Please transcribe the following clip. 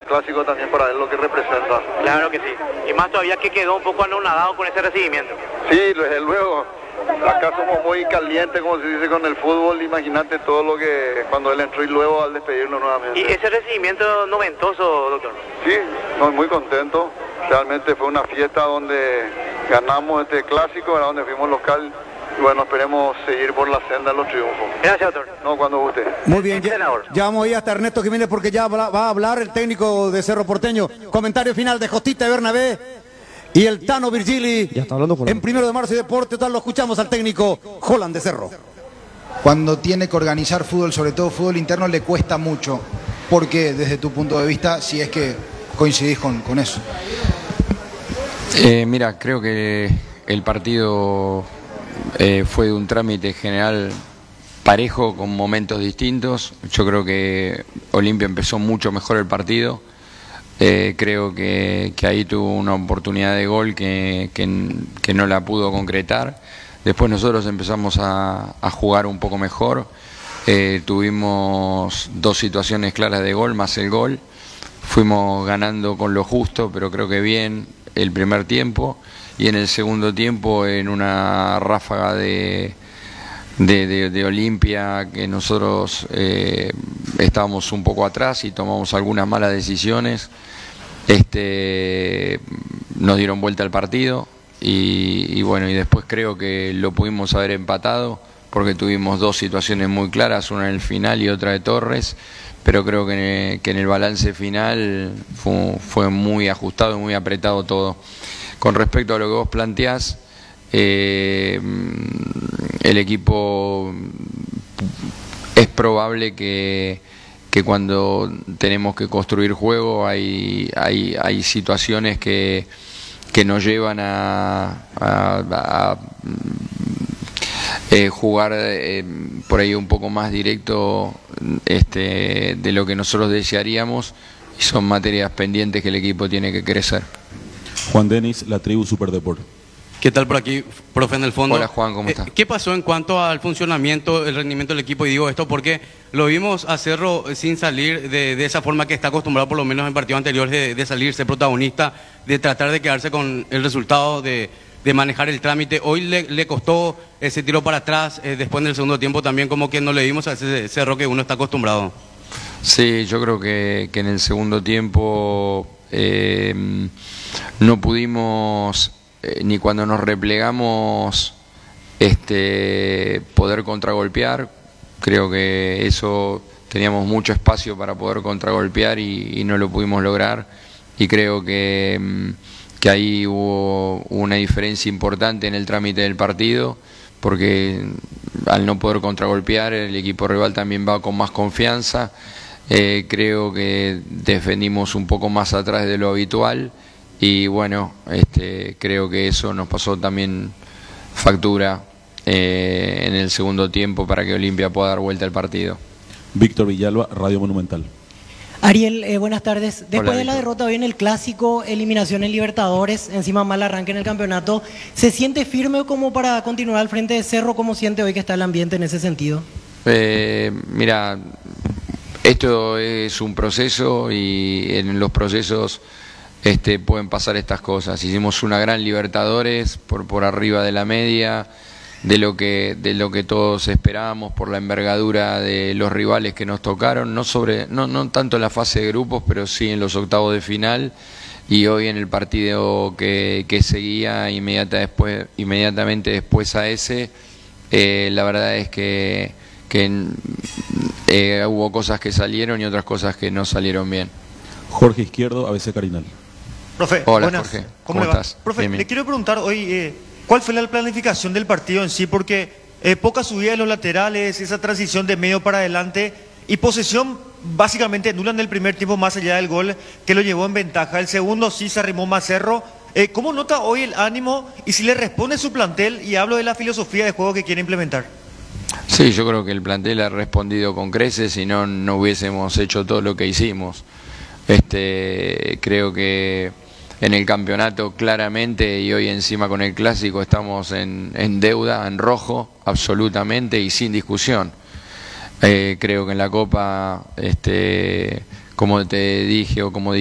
clásico también para ver lo que representa. Claro que sí. Y más todavía que quedó un poco anonadado con ese recibimiento. Sí, desde luego. Acá somos muy calientes, como se dice, con el fútbol. Imagínate todo lo que cuando él entró y luego al despedirnos nuevamente. ¿Y ese recibimiento noventoso, doctor? Sí, estoy muy contento. Realmente fue una fiesta donde ganamos este clásico, era donde fuimos local. Y bueno, esperemos seguir por la senda de los triunfos. Gracias, doctor. No, cuando guste. Muy bien, ya vamos a ir hasta Ernesto Jiménez porque ya va a hablar el técnico de Cerro Porteño. Comentario final de Jostita de Bernabé y el Tano Virgili. Ya está hablando Holland. En 1 de marzo y Deporte, tal, lo escuchamos al técnico Holland de Cerro. Cuando tiene que organizar fútbol, sobre todo fútbol interno, le cuesta mucho. ¿Por qué, desde tu punto de vista, si es que coincidís con eso? Mira, creo que el partido fue de un trámite general parejo, con momentos distintos. Yo creo que Olimpia empezó mucho mejor el partido. Creo que ahí tuvo una oportunidad de gol que no la pudo concretar. Después nosotros empezamos a jugar un poco mejor. Tuvimos 2 situaciones claras de gol, más el gol. Fuimos ganando con lo justo, pero creo que bien el primer tiempo. Y en el segundo tiempo, en una ráfaga de Olimpia, que nosotros estábamos un poco atrás y tomamos algunas malas decisiones, nos dieron vuelta al partido y bueno, y después creo que lo pudimos haber empatado porque tuvimos 2 situaciones muy claras, una en el final y otra de Torres, pero creo que en el balance final fue muy ajustado y muy apretado todo. Con respecto a lo que vos planteás, el equipo es probable que cuando tenemos que construir juego hay situaciones que nos llevan a jugar por ahí un poco más directo de lo que nosotros desearíamos, y son materias pendientes que el equipo tiene que crecer. Juan Denis, La Tribu Superdeport. ¿Qué tal por aquí, profe, en el fondo? Hola, Juan, ¿cómo estás? ¿Qué pasó en cuanto al funcionamiento, el rendimiento del equipo? Y digo esto porque lo vimos a Cerro sin salir de esa forma que está acostumbrado, por lo menos en partidos anteriores, de salir, ser protagonista, de tratar de quedarse con el resultado, de manejar el trámite. Hoy le costó ese tiro para atrás, después en el segundo tiempo también como que no le vimos a ese Cerro que uno está acostumbrado. Sí, yo creo que en el segundo tiempo no pudimos, ni cuando nos replegamos, poder contragolpear. Creo que eso, teníamos mucho espacio para poder contragolpear y no lo pudimos lograr. Y creo que ahí hubo una diferencia importante en el trámite del partido, porque al no poder contragolpear, el equipo rival también va con más confianza. Creo que defendimos un poco más atrás de lo habitual y bueno, creo que eso nos pasó también factura en el segundo tiempo para que Olimpia pueda dar vuelta al partido. Víctor Villalba, Radio Monumental. Ariel, buenas tardes. Después Hola, de la Víctor. derrota hoy en el Clásico, eliminación en Libertadores, encima mal arranque en el campeonato, ¿se siente firme como para continuar al frente de Cerro? ¿Cómo siente hoy que está el ambiente en ese sentido? Mira, esto es un proceso y en los procesos pueden pasar estas cosas. Hicimos una gran Libertadores por arriba de la media, de lo que todos esperábamos, por la envergadura de los rivales que nos tocaron, no tanto en la fase de grupos, pero sí en los octavos de final, y hoy en el partido que seguía inmediatamente después a ese, la verdad es que hubo cosas que salieron y otras cosas que no salieron bien. Jorge Izquierdo, ABC Carinal. Profe, Hola, buenas. Jorge, ¿Cómo ¿cómo le va? estás? Profe, Bien, bien. le quiero preguntar hoy, ¿cuál fue la planificación del partido en sí? Porque poca subida de los laterales, esa transición de medio para adelante y posesión básicamente nula en el primer tiempo, más allá del gol que lo llevó en ventaja. El segundo sí se arrimó más Cerro. ¿Cómo nota hoy el ánimo y si le responde su plantel? Y hablo de la filosofía de juego que quiere implementar. Sí, yo creo que el plantel ha respondido con creces, si no, no hubiésemos hecho todo lo que hicimos. Creo que en el campeonato claramente, y hoy encima con el Clásico, estamos en deuda, en rojo, absolutamente y sin discusión. Creo que en la Copa, como te dije o como